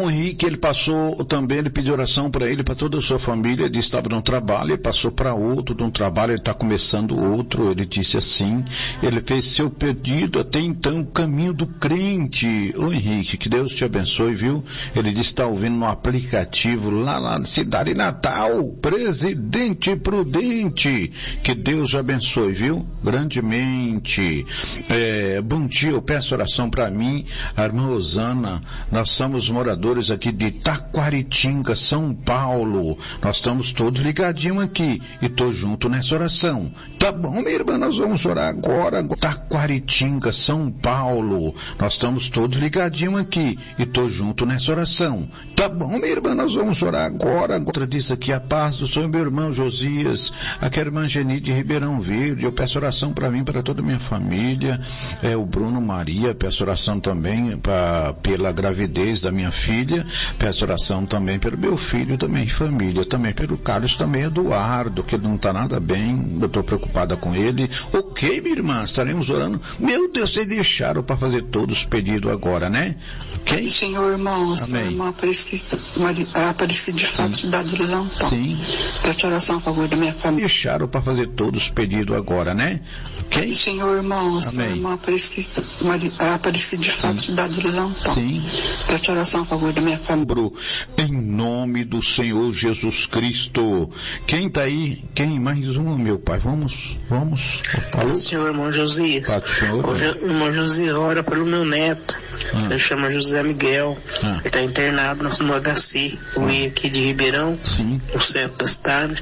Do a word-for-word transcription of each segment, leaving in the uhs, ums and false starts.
o Henrique, ele passou também, ele pediu oração para ele, para toda a sua família. Ele estava num trabalho, ele passou para outro, de um trabalho, ele está começando outro. Ele disse assim, ele fez seu pedido até então, o caminho do crente. Ô Henrique, que Deus te abençoe, viu? Ele disse que está ouvindo no aplicativo lá na cidade Natal, Presidente Prudente. Que Deus te abençoe, viu? Grandemente. É, bom dia, eu peço oração para mim, a irmã Rosana. Nós somos moradores aqui de Taquaritinga, São Paulo. Nós estamos todos ligadinhos aqui e tô junto nessa oração. Tá bom, minha irmã, nós vamos orar agora. Taquaritinga, São Paulo. Nós estamos todos ligadinhos aqui e tô junto nessa oração. Tá bom, minha irmã, nós vamos orar agora. Outra diz aqui, a paz do Senhor, meu irmão Josias, aqui é a irmã Geni de Ribeirão Verde. Eu peço oração para mim, para toda a minha família. É o Bruno Maria, peço oração também pra, pela gravidez da minha filha. Peço oração também pelo meu filho, também família, também pelo Carlos, também Eduardo, que ele não está nada bem, eu estou preocupada com ele. Ok, minha irmã, estaremos orando. Meu Deus, vocês deixaram para fazer todos os pedidos agora, né? Ok? Senhor, irmãos, amém. Irmã Aparecida, Aparecida de Fato, cidade de Lisão. Sim. Peço oração a favor da minha família. Deixaram para fazer todos os pedidos agora, né? Ok? Senhor, irmãos, amém. Irmã Aparecida, Aparecida de Fato, cidade de Lisão. Sim. Peço oração a favor da minha família. Em nome do Senhor Jesus Cristo. Quem está aí? Quem? Mais um, meu pai. Vamos, vamos. Alô? Senhor, irmão Josias. Pode, senhor. O irmão Josias ora pelo meu neto. Ah. Ele chama José Miguel. Ah. Ele está internado no H C. Eu vim aqui de Ribeirão. Sim. No centro da cidade.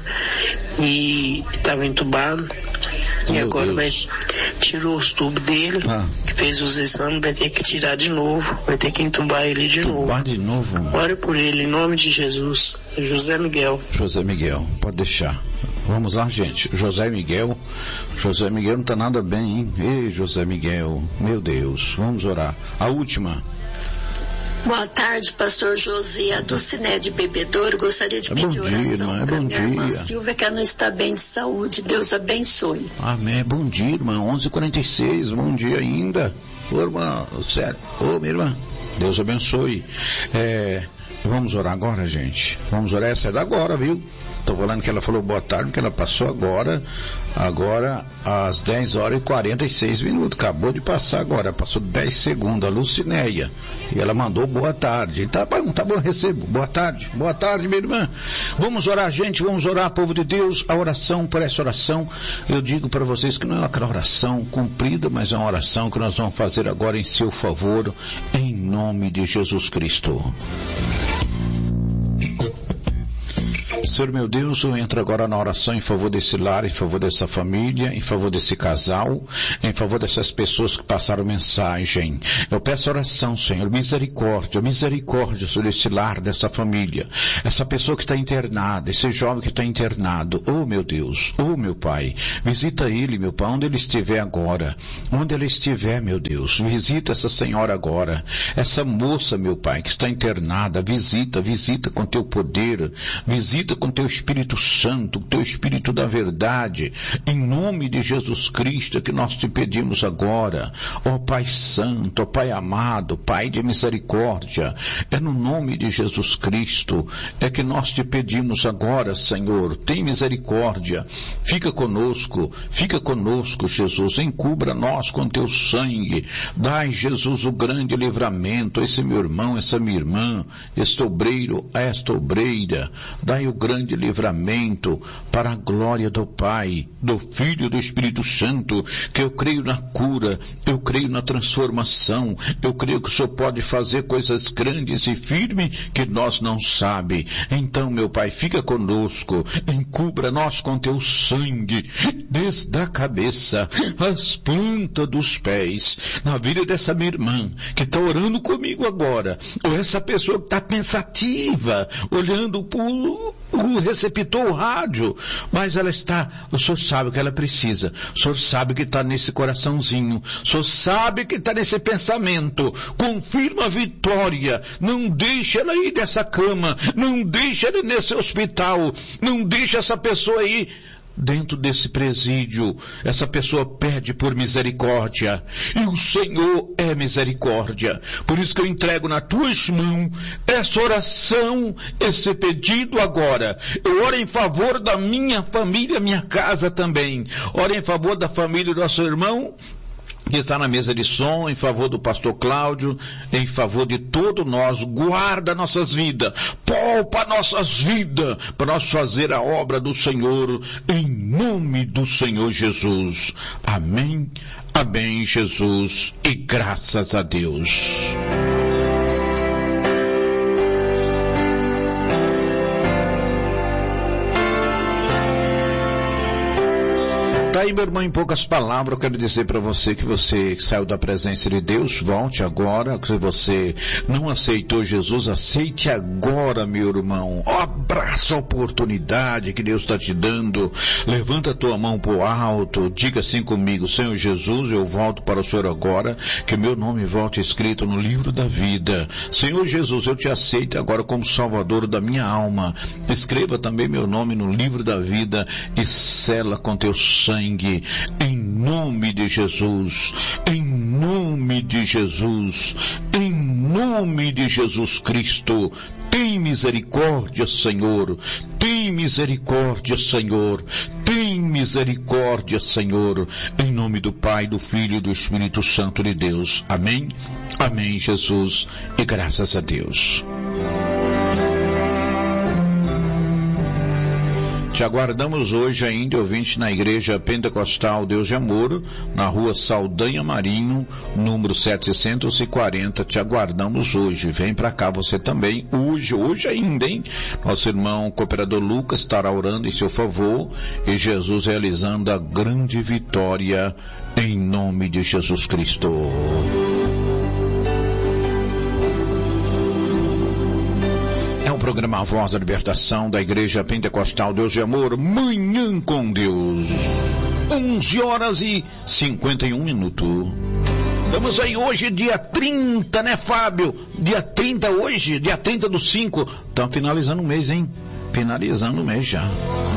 E estava entubado. Meu e agora Deus. vai tirou os tubos dele, ah. fez os exames, vai ter que tirar de novo, vai ter que entubar ele de Entubar novo. de novo. Ore por ele, em nome de Jesus. José Miguel. José Miguel, pode deixar. Vamos lá, gente. José Miguel. José Miguel não está nada bem, hein? Ei, José Miguel, meu Deus, vamos orar. A última. Boa tarde, pastor José, do Ciné de Bebedouro. Gostaria de é pedir bom dia, oração é para bom minha dia. irmã Silvia, que ela não está bem de saúde. Deus abençoe. Amém. Bom dia, irmã. onze e quarenta e seis. Bom dia ainda. Ô, irmã, sério. Ô, minha irmã. Deus abençoe. É, vamos orar agora, gente. Vamos orar. Essa é da agora, viu? Estou falando que ela falou boa tarde, porque ela passou agora, agora às dez horas e quarenta e seis minutos. Acabou de passar agora, passou dez segundos, a Lucinéia. E ela mandou boa tarde. Tá bom, tá bom, recebo. Boa tarde, boa tarde, minha irmã. Vamos orar, gente, vamos orar, povo de Deus. A oração, por essa oração, eu digo para vocês que não é aquela oração cumprida, mas é uma oração que nós vamos fazer agora em seu favor, em nome de Jesus Cristo. Senhor meu Deus, eu entro agora na oração em favor desse lar, em favor dessa família, em favor desse casal, em favor dessas pessoas que passaram mensagem. Eu peço oração, Senhor, misericórdia, misericórdia sobre esse lar dessa família, essa pessoa que está internada, esse jovem que está internado. Oh meu Deus, oh meu Pai, visita ele, meu Pai, onde ele estiver agora, onde ele estiver, meu Deus, visita essa senhora agora, essa moça, meu Pai, que está internada, visita, visita com teu poder, visita com teu Espírito Santo, teu Espírito da verdade, em nome de Jesus Cristo, que nós te pedimos agora, ó Pai Santo, ó Pai amado, Pai de misericórdia, é no nome de Jesus Cristo, é que nós te pedimos agora, Senhor, tem misericórdia, fica conosco, fica conosco, Jesus, encubra nós com teu sangue, dai, Jesus, o grande livramento, esse meu irmão, essa minha irmã, este obreiro, esta obreira, dai o grande livramento para a glória do Pai, do Filho e do Espírito Santo, que eu creio na cura, eu creio na transformação, eu creio que o Senhor pode fazer coisas grandes e firmes que nós não sabemos. Então, meu Pai, fica conosco, encubra nós com teu sangue, desde a cabeça, as plantas dos pés, na vida dessa minha irmã, que está orando comigo agora, ou essa pessoa que está pensativa, olhando por o receptor, o rádio, mas ela está, o Senhor sabe o que ela precisa, o Senhor sabe o que está nesse coraçãozinho, o Senhor sabe o que está nesse pensamento, confirma a vitória, não deixa ela ir nessa cama, não deixa ela ir nesse hospital, não deixa essa pessoa ir dentro desse presídio, essa pessoa pede por misericórdia, e o Senhor é misericórdia. Por isso que eu entrego nas tuas mãos essa oração, esse pedido agora. Eu oro em favor da minha família, minha casa também. Oro em favor da família do nosso irmão que está na mesa de som, em favor do pastor Cláudio, em favor de todos nós. Guarda nossas vidas, poupa nossas vidas, para nós fazer a obra do Senhor, em nome do Senhor Jesus. Amém, amém, Jesus, e graças a Deus. Tá aí, meu irmão, em poucas palavras, eu quero dizer para você que você saiu da presença de Deus, volte agora. Se você não aceitou Jesus, aceite agora, meu irmão. Abraça a oportunidade que Deus está te dando. Levanta a tua mão pro alto, diga assim comigo: Senhor Jesus, eu volto para o Senhor agora, que meu nome volte escrito no livro da vida. Senhor Jesus, eu te aceito agora como Salvador da minha alma. Escreva também meu nome no livro da vida e sela com teu sangue. Em nome de Jesus, em nome de Jesus, em nome de Jesus Cristo. Tem misericórdia, Senhor, tem misericórdia, Senhor, tem misericórdia, Senhor, em nome do Pai, do Filho e do Espírito Santo de Deus. Amém, amém, Jesus, e graças a Deus. Te aguardamos hoje ainda, ouvinte, na Igreja Pentecostal Deus de Amor, na rua Saldanha Marinho, número setecentos e quarenta. Te aguardamos hoje. Vem para cá você também, hoje, hoje ainda, hein? Nosso irmão cooperador Lucas estará orando em seu favor e Jesus realizando a grande vitória em nome de Jesus Cristo. Programa A Voz da Libertação da Igreja Pentecostal Deus de Amor, Manhã com Deus, onze horas e cinquenta e um minutos. Estamos aí hoje, dia trinta, né, Fábio? Dia trinta hoje, dia trinta do cinco. Estamos finalizando o mês, hein? Finalizando o mês já.